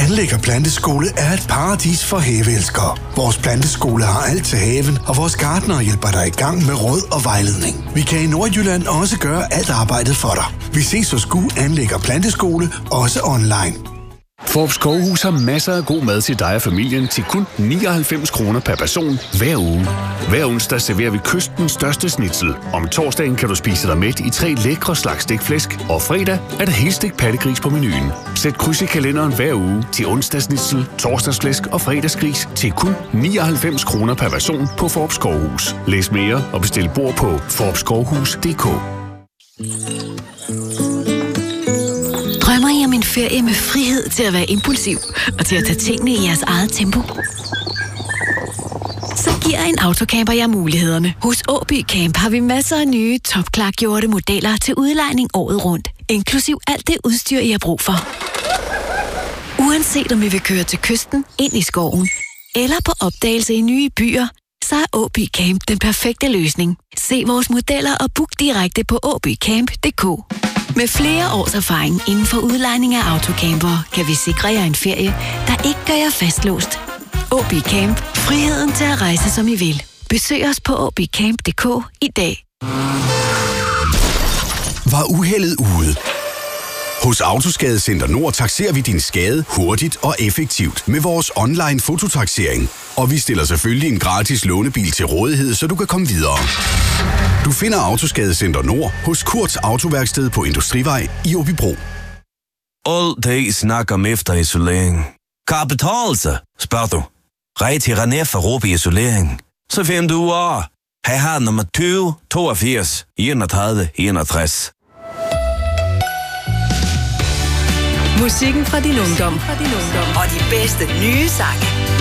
Anlæg Planteskole er et paradis for haveelskere. Vores planteskole har alt til haven, og vores gartnere hjælper dig i gang med råd og vejledning. Vi kan i Nordjylland også gøre alt arbejdet for dig. Vi ses hos Anlæg Planteskole, også online. Fårup Skovhus har masser af god mad til dig og familien til kun 99 kroner per person hver uge. Hver onsdag serverer vi kystens største schnitzel. Om torsdagen kan du spise dig mæt i 3 lækre slags stikflæsk, og fredag er der helstegt pattegris på menuen. Sæt kryds i kalenderen hver uge til onsdagsschnitzel, torsdagsflæsk og fredagsgris til kun 99 kroner per person på Fårup Skovhus. Læs mere og bestil bord på forupskovhus.dk. Drømmer I om en ferie med frihed til at være impulsiv og til at tage tingene i jeres eget tempo? Så giver en Autocamper jer mulighederne. Hos Åby Camp har vi masser af nye, topklargjorte modeller til udlejning året rundt, inklusiv alt det udstyr, I har brug for. Uanset om I vil køre til kysten, ind i skoven eller på opdagelse i nye byer, så er Åby Camp den perfekte løsning. Se vores modeller og book direkte på åbycamp.dk. Med flere års erfaring inden for udlejning af autocamper, kan vi sikre jer en ferie, der ikke gør jer fastlåst. Åby Camp. Friheden til at rejse, som I vil. Besøg os på åbycamp.dk i dag. Var uheldet ude? Hos Autoskadecenter Nord takserer vi din skade hurtigt og effektivt med vores online fototaksering. Og vi stiller selvfølgelig en gratis lånebil til rådighed, så du kan komme videre. Du finder Autoskadecenter Nord hos Kurts Autoværksted på Industrivej i Åbybro. All det snakker om efterisolering. Kan det betale sig, spørger du? Rej til René for Råbe Isolering. Så finder du af. Her har nummer 20 82 31 61. Musikken fra din ungdom. Og de bedste nye sange.